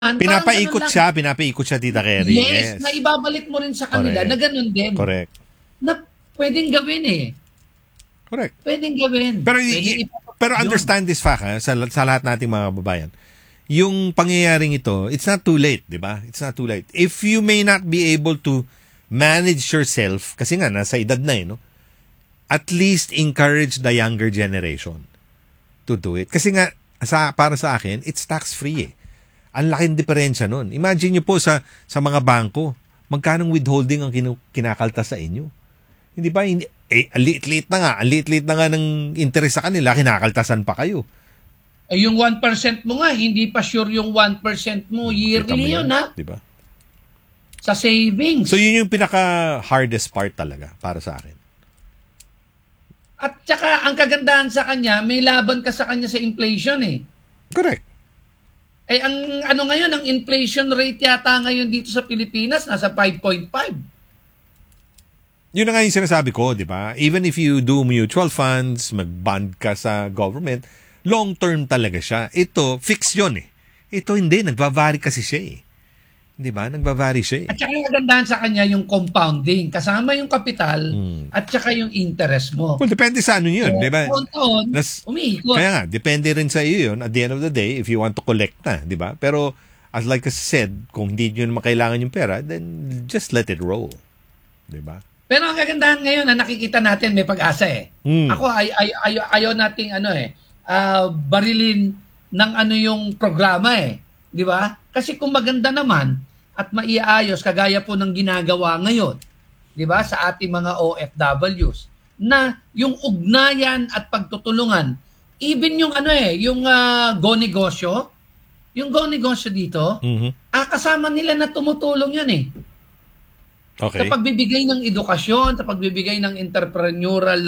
Pinapaikot siya, Tita Kerry. Yes, na ibabalik mo rin sa kanila na ganun din. Correct. Na pwedeng gawin eh. Correct. Pwedeng gawin. Pero understand this fact, sa lahat nating mga babayan. Yung pangyayaring ito, it's not too late, di ba? It's not too late. If you may not be able to manage yourself, kasi nga, nasa edad na no? At least encourage the younger generation to do it. Kasi nga, para sa akin, it's tax-free eh. Ang laking diferensya nun. Imagine nyo po sa mga bangko, magkanong withholding ang kinakaltas sa inyo. Hindi ba? Ang liit-liit na nga ng interest sa kanila, kinakaltasan pa kayo. Yung 1% mo nga, hindi pa sure yung 1% mo yearly yun, ha? Diba? Sa savings. So yun yung pinaka-hardest part talaga para sa akin. At saka, ang kagandahan sa kanya, may laban ka sa kanya sa inflation eh. Correct. Ang ano ngayon, ang inflation rate yata ngayon dito sa Pilipinas, nasa 5.5. Yun na nga yung sinasabi ko, di ba? Even if you do mutual funds, mag-bond ka sa government, long-term talaga siya. Ito, fix yun eh. Ito hindi, nagbavari kasi siya eh. Di ba? Nagbavari siya eh. At saka yung kagandahan sa kanya, yung compounding. Kasama yung kapital at saka yung interest mo. Well, depende sa ano yun. So, di ba? taon, umiikot. Kaya nga, depende rin sa iyo yun. At the end of the day, if you want to collect na, di ba? Pero, as like I said, kung hindi nyo naman kailangan yung pera, then just let it roll. Di ba? Pero ang kagandahan ngayon na nakikita natin may pag-asa eh. Ako, ayaw nating barilin ng ano yung programa eh. Di ba? Kasi kung maganda naman at maiayos kagaya po ng ginagawa ngayon, di ba, sa ating mga OFWs, na yung ugnayan at pagtutulungan, even yung yung go-negosyo, dito, kasama nila na tumutulong yan eh. Okay. Sa pagbibigay ng edukasyon, sa pagbibigay ng entrepreneurial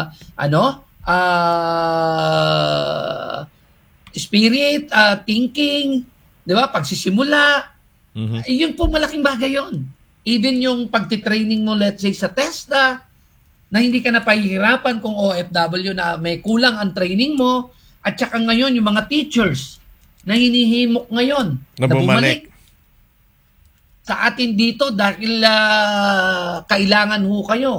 spirit, thinking, 'di ba? Pagsisimula. Yun po malaking bagay 'yon. Even yung pagti-training mo, let's say sa TESDA, na hindi ka na pahihirapan kung OFW na may kulang ang training mo, at saka ngayon yung mga teachers na hinihimok ngayon na bumalik sa atin dito dahil kailangan ho kayo.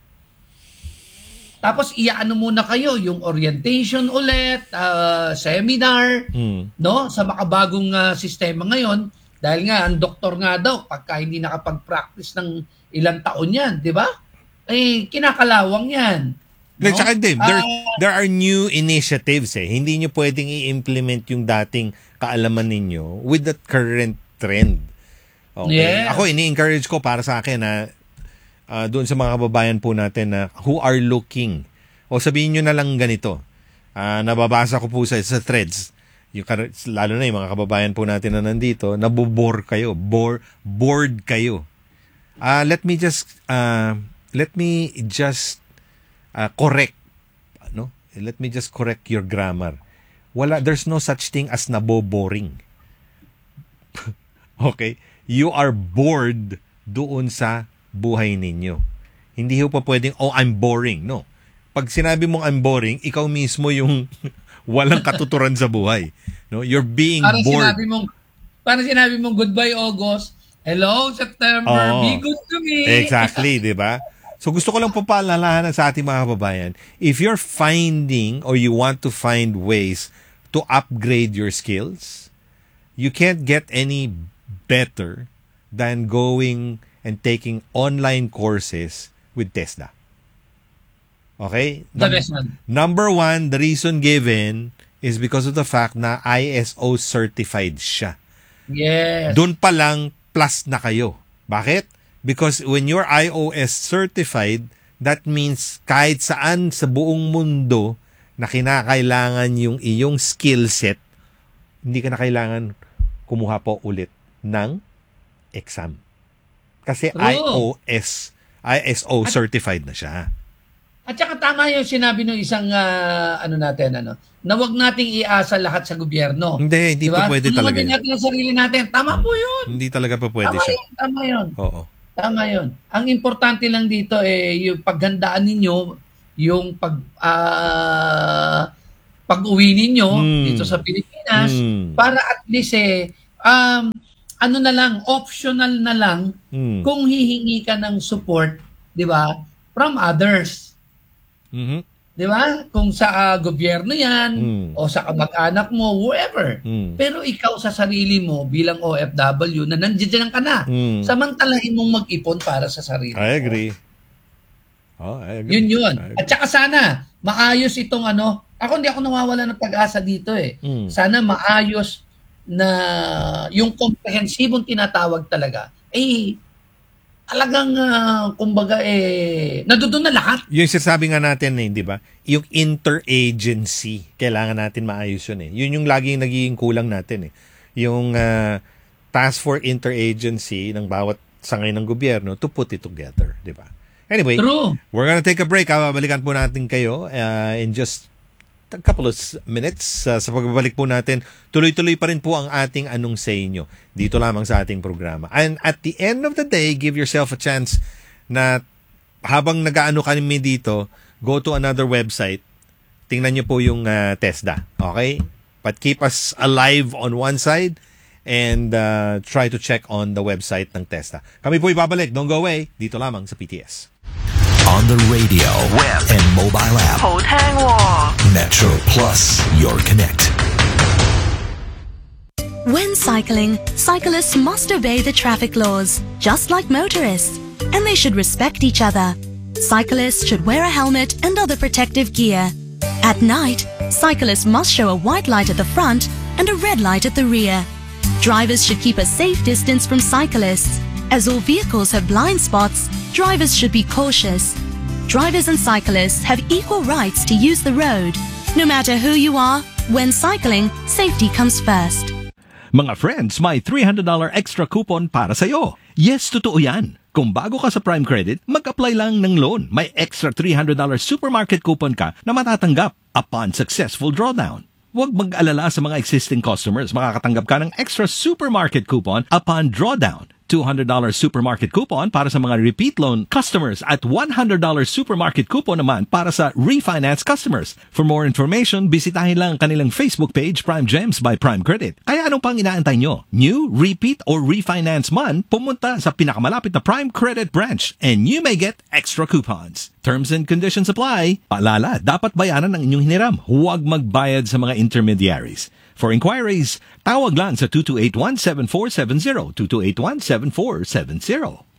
Tapos iaano muna kayo yung orientation ulit, seminar, no, sa makabagong sistema ngayon, dahil nga ang doktor nga daw pagka hindi nakapag-practice ng ilang taon 'yan, 'di ba? Kinakalawang 'yan. No? Tsaka there are new initiatives eh. Hindi nyo pwedeng i-implement yung dating kaalaman ninyo with the current trend. Okay. Yeah. Ako, ini-encourage ko para sa akin na doon sa mga kababayan po natin na who are looking. O sabihin nyo na lang ganito. Nababasa ko po sa threads. Lalo na yung mga kababayan po natin na nandito, nabobore kayo. Bored kayo. Let me just correct. No? Let me just correct your grammar. There's no such thing as naboboring. Okay? You are bored doon sa buhay ninyo. Hindi ho pa pwedeng, I'm boring. No. Pag sinabi mong I'm boring, ikaw mismo yung walang katuturan sa buhay. No? You're being bored. Parang sinabi mong goodbye August, hello September, be good to me. Exactly, di ba? So gusto ko lang po paalalahanan sa ating mga kababayan, if you're finding or you want to find ways to upgrade your skills, you can't get any better than going and taking online courses with TESDA. Okay? Number one, the reason given is because of the fact na ISO certified siya. Yes. Doon pa lang plus na kayo. Bakit? Because when you're iOS certified, that means kahit saan sa buong mundo na kinakailangan yung iyong skill set, hindi ka na kailangan kumuha po ulit ng exam. Kasi ISO certified na siya. At saka tama yung sinabi ng isang na wag nating iasa lahat sa gobyerno. Hindi diba? pa pwede talaga. Tulungan natin ang sarili natin. Tama po yun. Hindi talaga pa pwede siya. Tama yun. Oo. Tama yun. Ang importante lang dito yung paghandaan ninyo, yung pag-uwi ninyo dito sa Pilipinas para at least ano na lang, optional na lang kung hihingi ka ng support, 'di ba? From others. Mhm. 'Di ba? Kung sa gobyerno 'yan o sa kamag-anak mo, whoever. Pero ikaw sa sarili mo bilang OFW na nandiyan ka na. Samantalahin mong mag-ipon para sa sarili I mo. agree. I agree. Yun. At saka sana maayos itong hindi ako nawawala ng pag-asa dito eh. Sana maayos na yung komprehensibong tinatawag talaga talagang kumbaga nandoon na lahat. Yung sinasabi nga natin di ba? Yung interagency, kailangan natin maayos yun eh. Yun yung laging nagiging kulang natin eh. Yung task for interagency ng bawat sangay ng gobyerno to put it together, di ba? Anyway, True. We're gonna take a break. Balikan po natin kayo in just a couple of minutes. Sa pagbabalik po natin, tuloy-tuloy pa rin po ang ating Anong Sa Inyo dito lamang sa ating programa. And at the end of the day, give yourself a chance na habang nag-aano kami dito, go to another website. Tingnan nyo po yung TESDA. Okay? But keep us alive on one side and try to check on the website ng TESDA. Kami po ibabalik. Don't go away. Dito lamang sa PTS. On the radio, web, and mobile app. 好聽喎 Metro Plus, your connect. When cycling, cyclists must obey the traffic laws, just like motorists, and they should respect each other. Cyclists should wear a helmet and other protective gear. At night, cyclists must show a white light at the front and a red light at the rear. Drivers should keep a safe distance from cyclists. As all vehicles have blind spots, drivers should be cautious. Drivers and cyclists have equal rights to use the road. No matter who you are, when cycling, safety comes first. Mga friends, may $300 extra coupon para sa'yo. Yes, totoo yan. Kung bago ka sa Prime Credit, mag-apply lang ng loan. May extra $300 supermarket coupon ka na matatanggap upon successful drawdown. Huwag mag-alala sa mga existing customers. Makakatanggap ka ng extra supermarket coupon upon drawdown. $200 supermarket coupon para sa mga repeat loan customers at $100 supermarket coupon naman para sa refinance customers. For more information, bisitahin lang kanilang Facebook page Prime Gems by Prime Credit. Kaya anong pang inaantay nyo? New, repeat, or refinance man, pumunta sa pinakamalapit na Prime Credit branch and you may get extra coupons. Terms and conditions apply. Paalala, dapat bayaran ng inyong hiniram. Huwag magbayad sa mga intermediaries. For inquiries, tawag lang sa 2281-7470, 2281-7470.